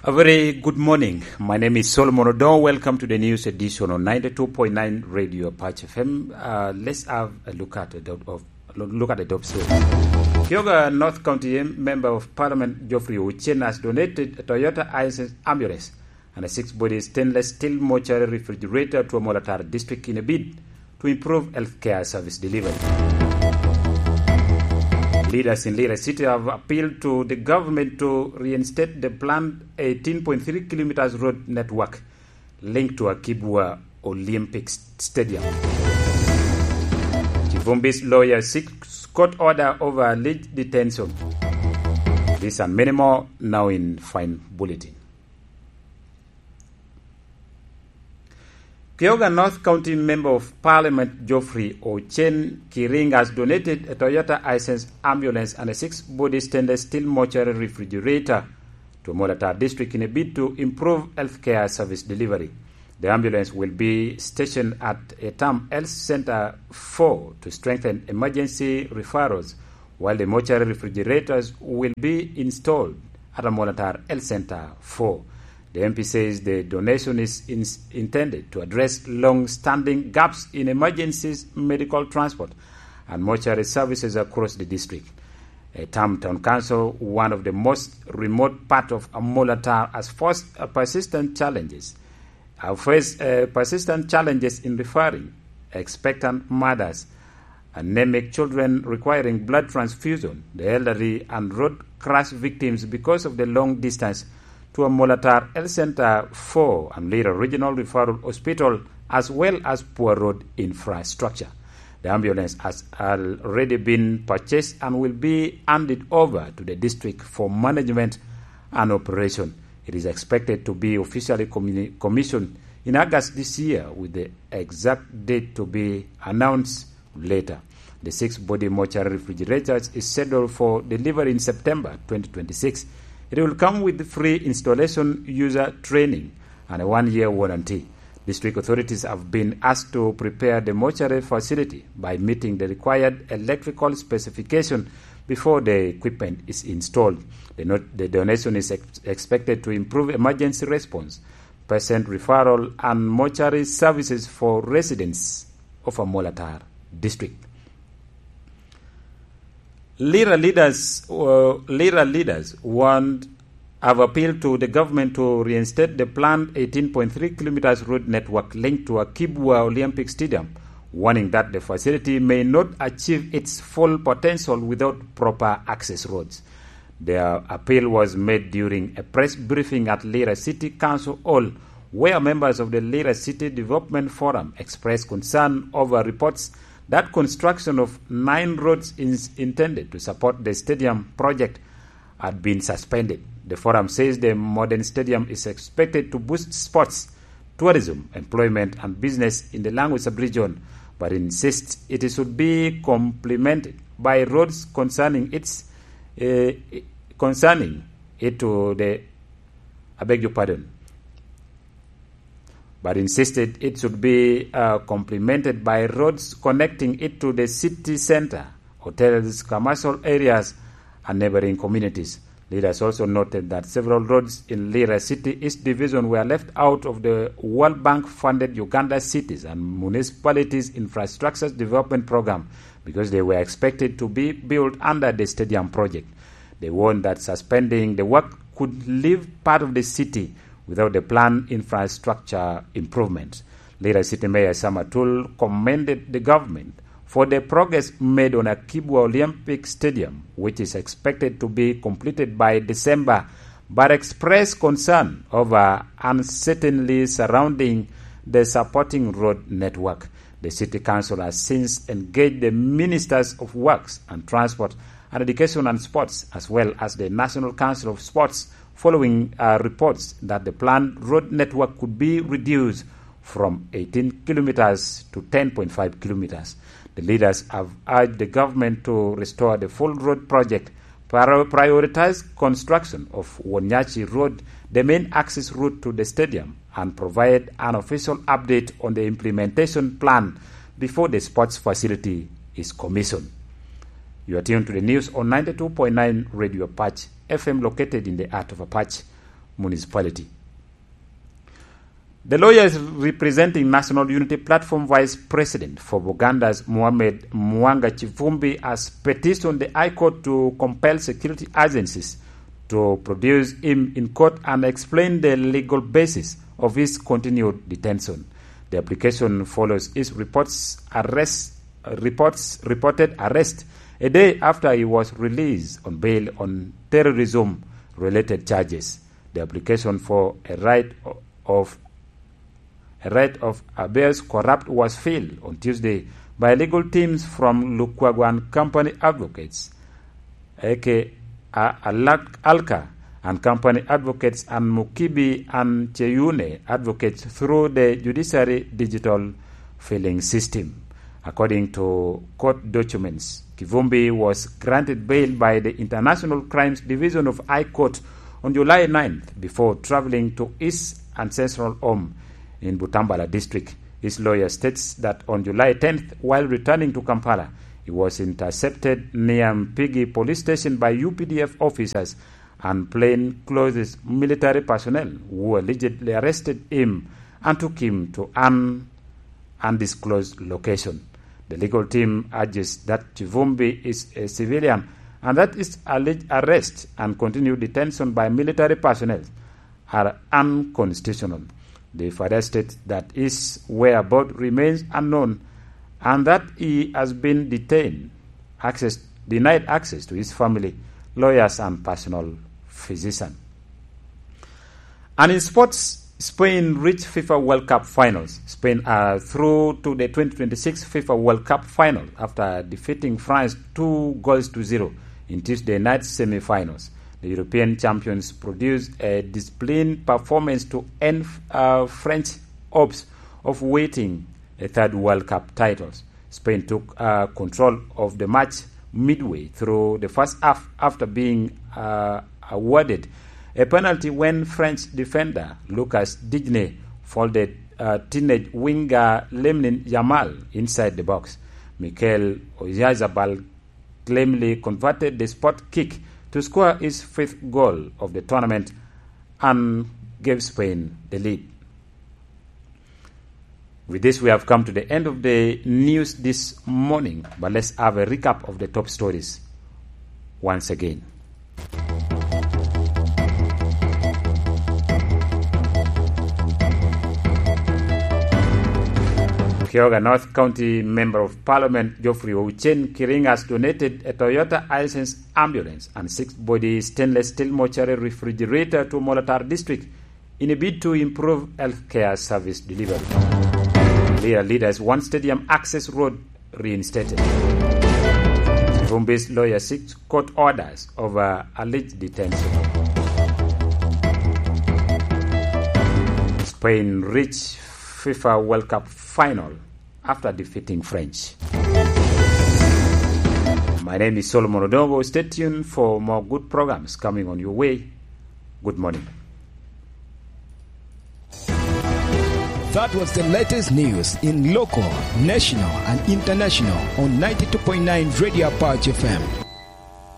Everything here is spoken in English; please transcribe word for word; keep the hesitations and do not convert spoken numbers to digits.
A very good morning. My name is Solomon Odon. Welcome to the news edition on ninety-two point nine Radio Apache F M. Uh, let's have a look at the top of look at the top story. Kyoga North County Member of Parliament Geoffrey Ochen has donated a Toyota Hisense ambulance and a six-body stainless steel mortuary refrigerator to a Molatar district in a bid to improve healthcare service delivery. Leaders in Lira City have appealed to the government to reinstate the planned eighteen point three kilometers road network linked to Akibwa Olympic Stadium. Chivumbi's lawyer seeks court order over alleged detention. This and many more now in Fine Bulletin. Kyoga North County Member of Parliament Geoffrey Ochen Kiring has donated a Toyota Hisense ambulance and a six-body stainless steel mortuary refrigerator to Molatar district in a bid to improve healthcare service delivery. The ambulance will be stationed at Etam Health Center four to strengthen emergency referrals, while the mortuary refrigerators will be installed at a Molatar Health Center four. The M P says the donation is in, intended to address long-standing gaps in emergencies medical transport and mortuary services across the district. Etam Town Council, one of the most remote parts of Molatar, has faced uh, persistent challenges. Have faced uh, persistent challenges in referring expectant mothers, anemic children requiring blood transfusion, the elderly, and road crash victims because of the long distance to a Molatar Health Center four and later Regional Referral Hospital, as well as poor road infrastructure. The ambulance has already been purchased and will be handed over to the district for management and operation. It is expected to be officially communi- commissioned in August this year, with the exact date to be announced later. The six-body mortuary refrigerators is scheduled for delivery in September twenty twenty-six. It will come with free installation, user training, and a one-year warranty. District authorities have been asked to prepare the mortuary facility by meeting the required electrical specification before the equipment is installed. The, not- the donation is ex- expected to improve emergency response, patient referral, and mortuary services for residents of a Molatar district. Lira leaders, uh, Lira leaders want have appealed to the government to reinstate the planned eighteen point three kilometers road network linked to Akibwa Olympic Stadium, warning that the facility may not achieve its full potential without proper access roads. Their appeal was made during a press briefing at Lira City Council Hall, where members of the Lira City Development Forum expressed concern over reports that construction of nine roads is intended to support the stadium project had been suspended. The forum says the modern stadium is expected to boost sports, tourism, employment, and business in the Langwe sub-region, but insists it should be complemented by roads concerning its uh, concerning it to the I beg your pardon. but insisted it should be uh, complemented by roads connecting it to the city center, hotels, commercial areas, and neighboring communities. Leaders also noted that several roads in Lira City East Division were left out of the World Bank-funded Uganda Cities and Municipalities Infrastructure Development Program because they were expected to be built under the stadium project. They warned that suspending the work could leave part of the city without the planned infrastructure improvements. Lira City Mayor Samatul commended the government for the progress made on Akibwa Olympic Stadium, which is expected to be completed by December, but expressed concern over uncertainty surrounding the supporting road network. The City Council has since engaged the Ministers of Works and Transport and Education and Sports, as well as the National Council of Sports, following uh, reports that the planned road network could be reduced from eighteen kilometers to ten point five kilometers. The leaders have urged the government to restore the full road project, prioritize construction of Wanyachi Road, the main access route to the stadium, and provide an official update on the implementation plan before the sports facility is commissioned. You are tuned to the news on ninety-two point nine Radio Apache F M, located in the heart of Apache. municipality. The lawyers representing National Unity Platform Vice President for Buganda's Mohamed Mwanga Kivumbi has petitioned the High Court to compel security agencies to produce him in court and explain the legal basis of his continued detention. The application follows his reports arrest, uh, reports reported arrest a day after he was released on bail on terrorism-related charges. The application for a right of a right of habeas corpus was filed on Tuesday by legal teams from Lukwago Company Advocates, aka Alka and Company Advocates, and Mukibi and Cheyune Advocates through the Judiciary Digital Filing System. According to court documents, Kivumbi was granted bail by the International Crimes Division of High Court on July ninth before traveling to his ancestral home in Butambala district. His lawyer states that on July tenth, while returning to Kampala, he was intercepted near Mpigi police station by U P D F officers and plain-clothes military personnel who allegedly arrested him and took him to an undisclosed location. The legal team urges that Kivumbi is a civilian and that his alleged arrest and continued detention by military personnel are unconstitutional. They further state that his whereabouts remains unknown and that he has been detained, access, denied access to his family, lawyers, and personal physician. And in sports, Spain reached FIFA World Cup finals. Spain are through to the twenty twenty-six FIFA World Cup final after defeating France two goals to zero in Tuesday night semi-finals. The European champions produced a disciplined performance to end uh, French hopes of winning a third World Cup titles. Spain took uh, control of the match midway through the first half after being uh, awarded a penalty when French defender Lucas Digne folded uh, teenage winger Lamine Yamal inside the box. Mikel Oyarzabal claimingly converted the spot kick to score his fifth goal of the tournament and gave Spain the lead. With this, we have come to the end of the news this morning, but let's have a recap of the top stories once again. Kyoga North County Member of Parliament Geoffrey Ochen Kiring has donated a Toyota Hisense ambulance and six-body stainless steel mortuary refrigerator to Molatar district in a bid to improve healthcare service delivery. Leader leaders want stadium access road reinstated. Vumbi's lawyer seeks court orders over alleged detention. Spain reached FIFA World Cup final after defeating French. My name is Solomon Odongo. Stay tuned for more good programs coming on your way. Good morning. That was the latest news in local, national, and international on ninety-two point nine Radio Apache F M.